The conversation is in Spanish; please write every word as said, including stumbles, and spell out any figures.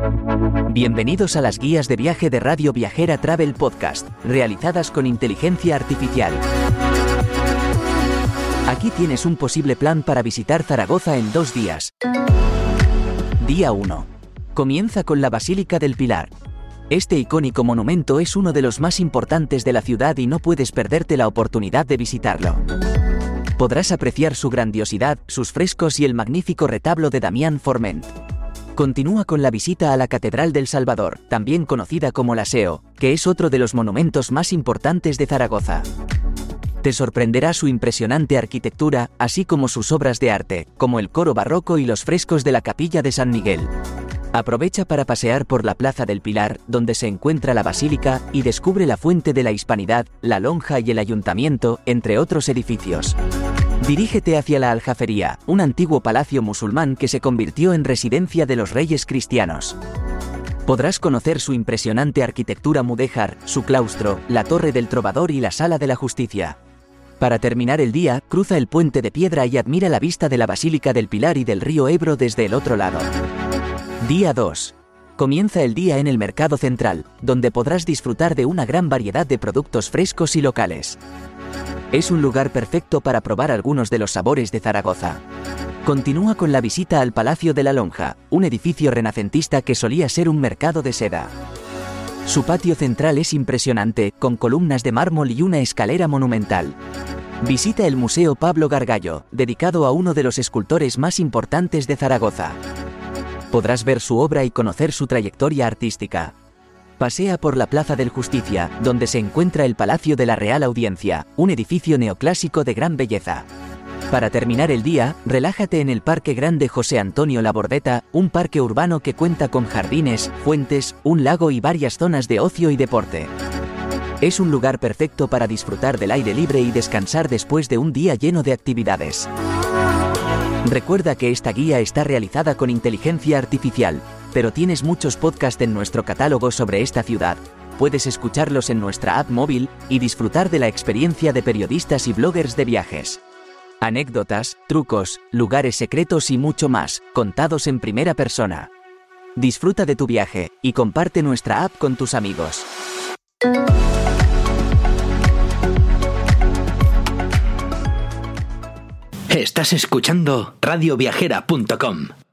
Bienvenidos a las guías de viaje de Radio Viajera Travel Podcast, realizadas con inteligencia artificial. Aquí tienes un posible plan para visitar Zaragoza en dos días. Día uno. Comienza con la Basílica del Pilar. Este icónico monumento es uno de los más importantes de la ciudad y no puedes perderte la oportunidad de visitarlo. Podrás apreciar su grandiosidad, sus frescos y el magnífico retablo de Damián Forment. Continúa con la visita a la Catedral del Salvador, también conocida como la S E O, que es otro de los monumentos más importantes de Zaragoza. Te sorprenderá su impresionante arquitectura, así como sus obras de arte, como el coro barroco y los frescos de la Capilla de San Miguel. Aprovecha para pasear por la Plaza del Pilar, donde se encuentra la Basílica, y descubre la Fuente de la Hispanidad, la Lonja y el Ayuntamiento, entre otros edificios. Dirígete hacia la Aljafería, un antiguo palacio musulmán que se convirtió en residencia de los reyes cristianos. Podrás conocer su impresionante arquitectura mudéjar, su claustro, la Torre del Trovador y la Sala de la Justicia. Para terminar el día, cruza el puente de piedra y admira la vista de la Basílica del Pilar y del río Ebro desde el otro lado. Día dos. Comienza el día en el Mercado Central, donde podrás disfrutar de una gran variedad de productos frescos y locales. Es un lugar perfecto para probar algunos de los sabores de Zaragoza. Continúa con la visita al Palacio de la Lonja, un edificio renacentista que solía ser un mercado de seda. Su patio central es impresionante, con columnas de mármol y una escalera monumental. Visita el Museo Pablo Gargallo, dedicado a uno de los escultores más importantes de Zaragoza. Podrás ver su obra y conocer su trayectoria artística. Pasea por la Plaza del Justicia, donde se encuentra el Palacio de la Real Audiencia, un edificio neoclásico de gran belleza. Para terminar el día, relájate en el Parque Grande José Antonio Labordeta, un parque urbano que cuenta con jardines, fuentes, un lago y varias zonas de ocio y deporte. Es un lugar perfecto para disfrutar del aire libre y descansar después de un día lleno de actividades. Recuerda que esta guía está realizada con inteligencia artificial, pero tienes muchos podcasts en nuestro catálogo sobre esta ciudad. Puedes escucharlos en nuestra app móvil y disfrutar de la experiencia de periodistas y bloggers de viajes. Anécdotas, trucos, lugares secretos y mucho más, contados en primera persona. Disfruta de tu viaje y comparte nuestra app con tus amigos. Estás escuchando radio viajera punto com.